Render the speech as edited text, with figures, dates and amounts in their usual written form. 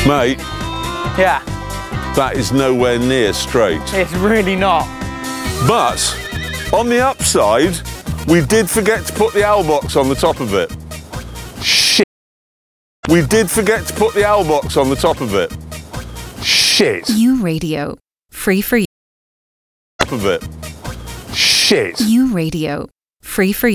Mate, Yeah, that is nowhere near straight. it's really not. But, on the upside, we did forget to put the owl box on the top of it. Shit. We did forget to put the owl box on the top of it. Shit. U Radio. Free for you. Top of it. Shit. U Radio. Free for you.